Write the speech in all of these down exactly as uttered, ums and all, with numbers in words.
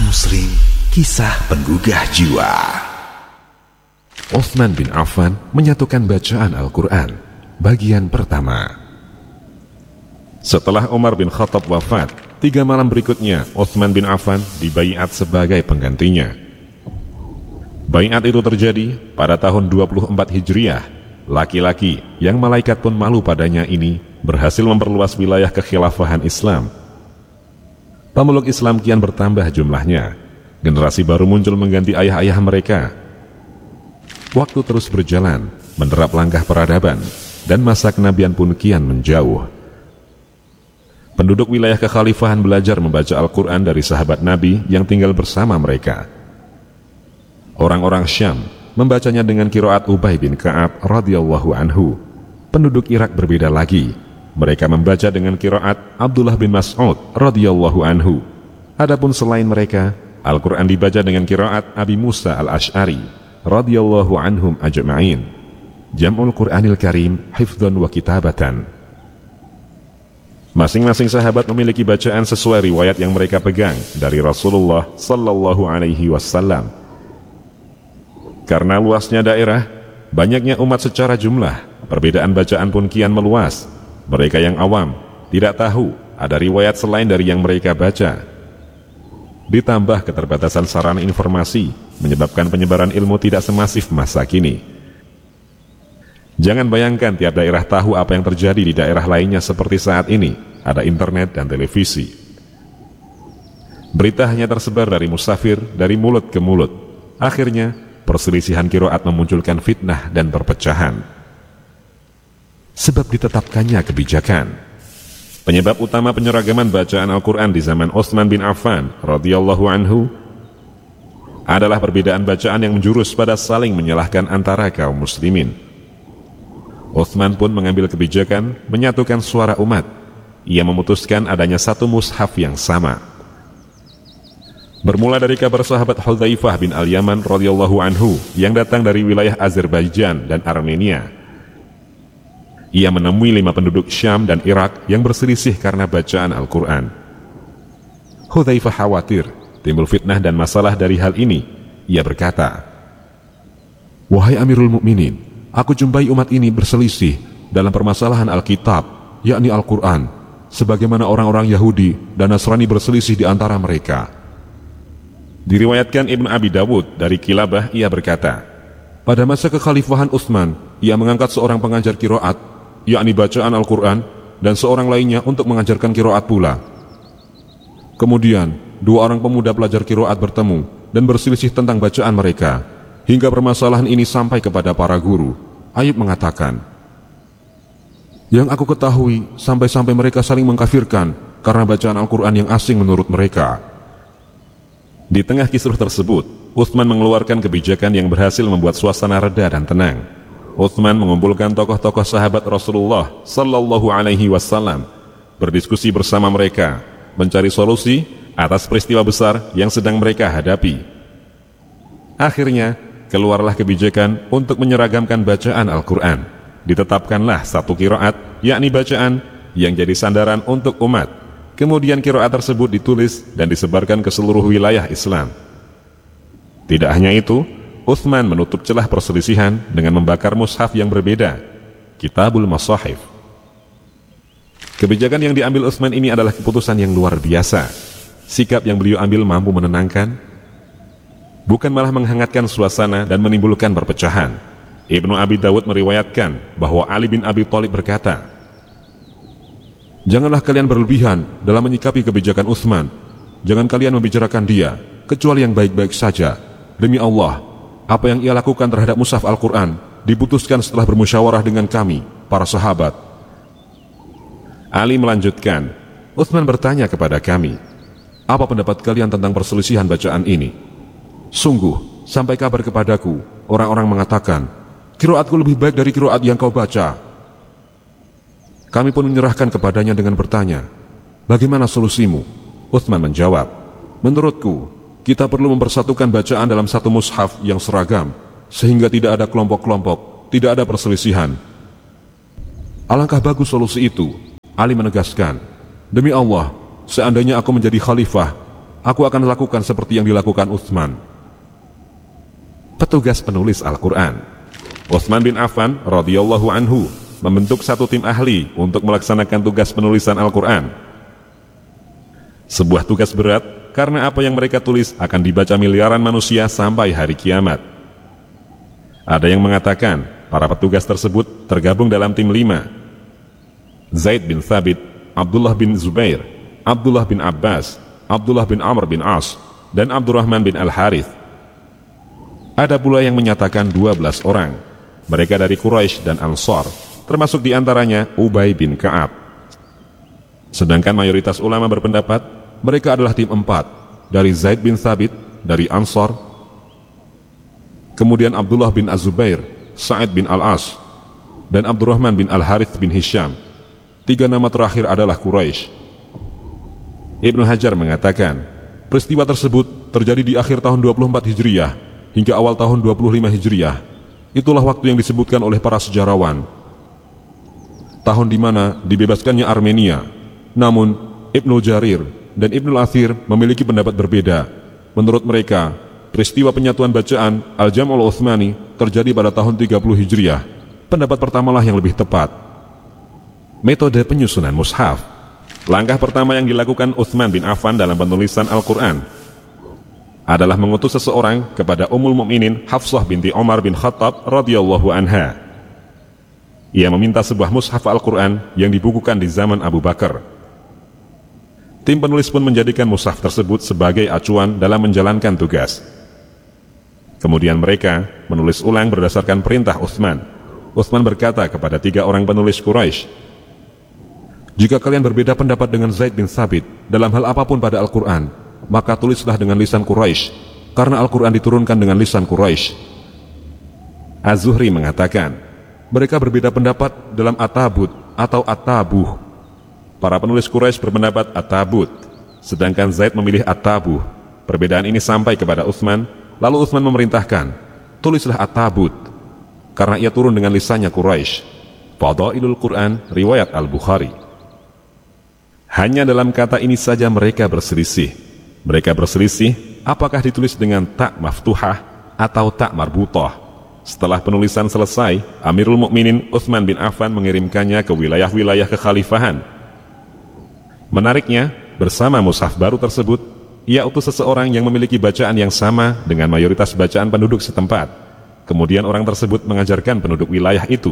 Muslim, kisah penggugah jiwa. Utsman bin Affan menyatukan bacaan Al-Quran. Bagian pertama. Setelah Umar bin Khattab wafat, tiga malam berikutnya Utsman bin Affan dibaiat sebagai penggantinya. Baiat itu terjadi pada tahun dua puluh empat Hijriah. Laki-laki yang malaikat pun malu padanya ini berhasil memperluas wilayah kekhilafahan Islam. Pemeluk Islam kian bertambah jumlahnya. Generasi baru muncul mengganti ayah-ayah mereka. Waktu terus berjalan, menerap langkah peradaban, dan masa kenabian pun kian menjauh. Penduduk wilayah kekhalifahan belajar membaca Al-Quran dari sahabat Nabi yang tinggal bersama mereka. Orang-orang Syam membacanya dengan qiraat Ubay bin Ka'ab radhiyallahu anhu. Penduduk Irak berbeda lagi. Mereka membaca dengan qiraat Abdullah bin Mas'ud radhiyallahu anhu. Adapun selain mereka, Al-Quran dibaca dengan qiraat Abi Musa al-Ash'ari radhiyallahu anhum ajma'in. Jam'ul Qur'anil Karim hifdzan wa kitabatan. Masing-masing sahabat memiliki bacaan sesuai riwayat yang mereka pegang dari Rasulullah sallallahu alaihi wasallam. Karena luasnya daerah, banyaknya umat secara jumlah, perbedaan bacaan pun kian meluas. Mereka yang awam tidak tahu ada riwayat selain dari yang mereka baca. Ditambah keterbatasan sarana informasi menyebabkan penyebaran ilmu tidak semasif masa kini. Jangan bayangkan tiap daerah tahu apa yang terjadi di daerah lainnya seperti saat ini, ada internet dan televisi. Berita hanya tersebar dari musafir, dari mulut ke mulut. Akhirnya, perselisihan qiraat memunculkan fitnah dan perpecahan. Sebab ditetapkannya kebijakan. Penyebab utama penyeragaman bacaan Al-Quran di zaman Utsman bin Affan radhiyallahu anhu adalah perbedaan bacaan yang menjurus pada saling menyalahkan antara kaum muslimin. Utsman pun mengambil kebijakan menyatukan suara umat. Ia memutuskan adanya satu mushaf yang sama. Bermula dari kabar sahabat Hudzaifah bin Al-Yaman radhiyallahu anhu yang datang dari wilayah Azerbaijan dan Armenia. Ia menemui lima penduduk Syam dan Irak yang berselisih karena bacaan Al-Quran. Hudzaifah khawatir timbul fitnah dan masalah dari hal ini. Ia berkata, "Wahai Amirul Mukminin, aku jumpai umat ini berselisih dalam permasalahan Alkitab, yakni Al-Quran, sebagaimana orang-orang Yahudi dan Nasrani berselisih di antara mereka." Diriwayatkan Ibnu Abi Dawud dari Kilabah, ia berkata, pada masa kekhalifahan Utsman, ia mengangkat seorang pengajar qiraat, yakni bacaan Al-Quran, dan seorang lainnya untuk mengajarkan qiraat pula. Kemudian, dua orang pemuda pelajar qiraat bertemu dan berselisih tentang bacaan mereka, hingga permasalahan ini sampai kepada para guru. Ayub mengatakan, "Yang aku ketahui, sampai-sampai mereka saling mengkafirkan karena bacaan Al-Quran yang asing menurut mereka." Di tengah kisruh tersebut, Utsman mengeluarkan kebijakan yang berhasil membuat suasana reda dan tenang. Utsman mengumpulkan tokoh-tokoh sahabat Rasulullah sallallahu alaihi wasallam, berdiskusi bersama mereka, mencari solusi atas peristiwa besar yang sedang mereka hadapi. Akhirnya, keluarlah kebijakan untuk menyeragamkan bacaan Al-Quran. Ditetapkanlah satu qiraat, yakni bacaan yang jadi sandaran untuk umat. Kemudian qiraat tersebut ditulis dan disebarkan ke seluruh wilayah Islam. Tidak hanya itu, Utsman menutup celah perselisihan dengan membakar mushaf yang berbeda, Kitabul Masahif. Kebijakan yang diambil Utsman ini adalah keputusan yang luar biasa. Sikap yang beliau ambil mampu menenangkan, bukan malah menghangatkan suasana dan menimbulkan perpecahan. Ibnu Abi Dawud meriwayatkan bahwa Ali bin Abi Thalib berkata, "Janganlah kalian berlebihan dalam menyikapi kebijakan Utsman. Jangan kalian membicarakan dia, kecuali yang baik-baik saja. Demi Allah, apa yang ia lakukan terhadap mushaf Al-Quran diputuskan setelah bermusyawarah dengan kami, para sahabat." Ali melanjutkan, "Utsman bertanya kepada kami, apa pendapat kalian tentang perselisihan bacaan ini? Sungguh, sampai kabar kepadaku, orang-orang mengatakan, qiraatku lebih baik dari qiraat yang kau baca." Kami pun menyerahkan kepadanya dengan bertanya, "Bagaimana solusimu?" Utsman menjawab, "Menurutku, kita perlu mempersatukan bacaan dalam satu mushaf yang seragam, sehingga tidak ada kelompok-kelompok, tidak ada perselisihan." Alangkah bagus solusi itu. Ali menegaskan, "Demi Allah, seandainya aku menjadi khalifah, aku akan lakukan seperti yang dilakukan Utsman. Petugas penulis Al-Quran. Utsman bin Affan radhiyallahu anhu membentuk satu tim ahli untuk melaksanakan tugas penulisan Al-Quran. Sebuah tugas berat karena apa yang mereka tulis akan dibaca miliaran manusia sampai hari kiamat. Ada yang mengatakan para petugas tersebut tergabung dalam tim lima: Zaid bin Thabit, Abdullah bin Zubair, Abdullah bin Abbas, Abdullah bin Amr bin As, dan Abdurrahman bin Al-Harith. Ada pula yang menyatakan dua belas orang, mereka dari Quraisy dan Ansar, termasuk diantaranya Ubay bin Ka'ab. Sedangkan mayoritas ulama berpendapat mereka adalah tim empat, dari Zaid bin Thabit, dari Ansar, kemudian Abdullah bin Az-Zubair, Sa'id bin Al-As, dan Abdurrahman bin Al-Harith bin Hisham. Tiga nama terakhir adalah Quraisy. Ibnu Hajar mengatakan, peristiwa tersebut terjadi di akhir tahun dua puluh empat Hijriyah hingga awal tahun dua puluh lima Hijriyah. Itulah waktu yang disebutkan oleh para sejarawan, tahun di mana dibebaskannya Armenia. Namun Ibnu Jarir dan Ibnu Al-Athir memiliki pendapat berbeda. Menurut mereka, peristiwa penyatuan bacaan Al-Jam'ul Utsmani terjadi pada tahun tiga puluh Hijriyah. Pendapat pertamalah yang lebih tepat. Metode penyusunan mushaf. Langkah pertama yang dilakukan Utsman bin Affan dalam penulisan Al-Quran adalah mengutus seseorang kepada Ummul Mukminin Hafsah binti Umar bin Khattab radhiyallahu anha. Ia meminta sebuah mushaf Al-Quran yang dibukukan di zaman Abu Bakar. Tim penulis pun menjadikan mushaf tersebut sebagai acuan dalam menjalankan tugas. Kemudian mereka menulis ulang berdasarkan perintah Utsman. Utsman berkata kepada tiga orang penulis Quraisy, "Jika kalian berbeda pendapat dengan Zaid bin Thabit dalam hal apapun pada Al-Quran, maka tulislah dengan lisan Quraisy, karena Al-Quran diturunkan dengan lisan Quraisy." Az-Zuhri mengatakan, mereka berbeda pendapat dalam At-Tabut atau At-Tabuh. Para penulis Quraisy berpendapat At-Tabut, sedangkan Zaid memilih At-Tabuh. Perbedaan ini sampai kepada Utsman, lalu Utsman memerintahkan, tulislah At-Tabut, karena ia turun dengan lisannya Quraisy. Fadailul Quran, riwayat Al-Bukhari. Hanya dalam kata ini saja mereka berselisih. Mereka berselisih apakah ditulis dengan tak maftuhah atau tak marbutah. Setelah penulisan selesai, Amirul Mukminin Utsman bin Affan mengirimkannya ke wilayah-wilayah kekhalifahan. Menariknya, bersama mushaf baru tersebut, ia utus seseorang yang memiliki bacaan yang sama dengan mayoritas bacaan penduduk setempat. Kemudian orang tersebut mengajarkan penduduk wilayah itu.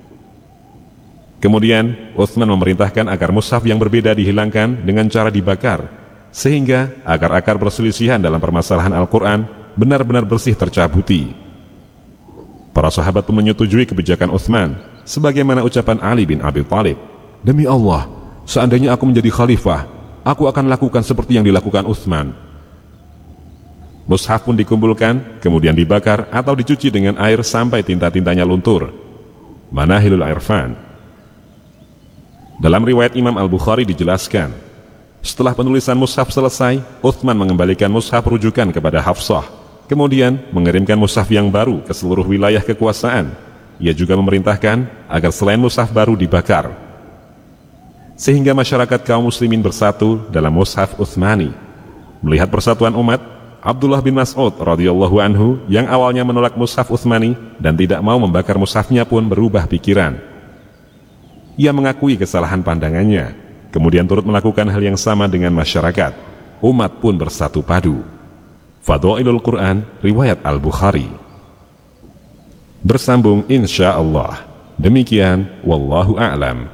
Kemudian Utsman memerintahkan agar mushaf yang berbeda dihilangkan dengan cara dibakar, sehingga akar-akar perselisihan dalam permasalahan Al-Quran benar-benar bersih tercabuti. Para sahabat pun menyetujui kebijakan Utsman, sebagaimana ucapan Ali bin Abi Thalib, "Demi Allah, seandainya aku menjadi khalifah, aku akan lakukan seperti yang dilakukan Utsman." Mushaf pun dikumpulkan, kemudian dibakar atau dicuci dengan air sampai tinta-tintanya luntur. Manahilul Irfan. Dalam riwayat Imam Al-Bukhari dijelaskan, setelah penulisan mushaf selesai, Utsman mengembalikan mushaf rujukan kepada Hafsah, kemudian mengirimkan mushaf yang baru ke seluruh wilayah kekuasaan. Ia juga memerintahkan agar selain mushaf baru dibakar, sehingga masyarakat kaum muslimin bersatu dalam mushaf Utsmani. Melihat persatuan umat, Abdullah bin Mas'ud radhiyallahu anhu yang awalnya menolak mushaf Utsmani dan tidak mau membakar mushafnya pun berubah pikiran. Ia mengakui kesalahan pandangannya, kemudian turut melakukan hal yang sama dengan masyarakat. Umat pun bersatu padu. Fadailul Quran, riwayat Al-Bukhari. Bersambung insya Allah. Demikian, wallahu a'lam.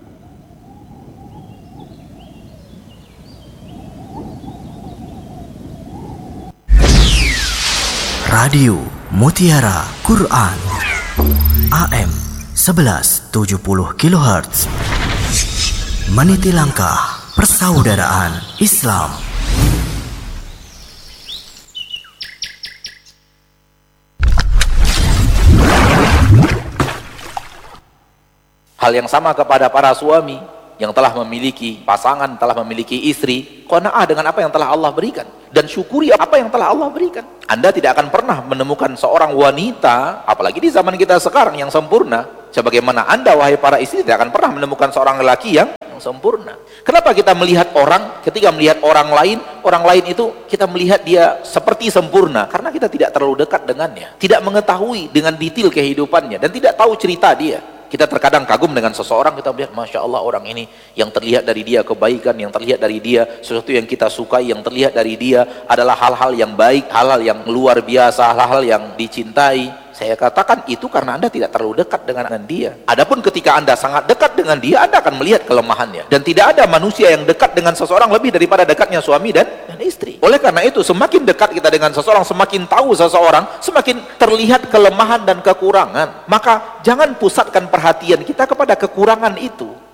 Radio Mutiara Quran A M sebelas tujuh puluh kilohertz, meniti langkah persaudaraan Islam. Hal yang sama kepada para suami yang telah memiliki pasangan, telah memiliki istri, qanaah dengan apa yang telah Allah berikan dan syukuri apa yang telah Allah berikan. Anda tidak akan pernah menemukan seorang wanita, apalagi di zaman kita sekarang yang sempurna, sebagaimana Anda wahai para istri tidak akan pernah menemukan seorang lelaki yang yang sempurna. Kenapa kita melihat orang, ketika melihat orang lain, orang lain itu kita melihat dia seperti sempurna? Karena kita tidak terlalu dekat dengannya, tidak mengetahui dengan detail kehidupannya, dan tidak tahu cerita dia. Kita terkadang kagum dengan seseorang, kita melihat, Masya Allah orang ini, yang terlihat dari dia kebaikan, yang terlihat dari dia sesuatu yang kita sukai, yang terlihat dari dia adalah hal-hal yang baik, hal-hal yang luar biasa, hal-hal yang dicintai. Saya katakan itu karena Anda tidak terlalu dekat dengan dia. Adapun ketika Anda sangat dekat dengan dia, Anda akan melihat kelemahannya. Dan tidak ada manusia yang dekat dengan seseorang lebih daripada dekatnya suami dan, dan istri. Oleh karena itu, semakin dekat kita dengan seseorang, semakin tahu seseorang, semakin terlihat kelemahan dan kekurangan. Maka jangan pusatkan perhatian kita kepada kekurangan itu.